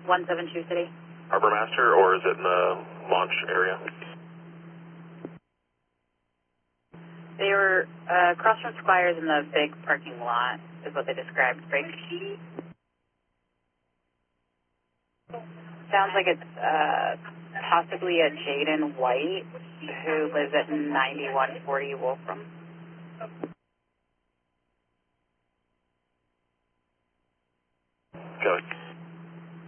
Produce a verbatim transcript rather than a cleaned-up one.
one seven two City. Harbor Master, or is it in the launch area? They were uh, across from Squires in the big parking lot, is what they described. Right? Sounds like it's uh, possibly a Jaden White who lives at ninety-one forty Wolfram. Got it.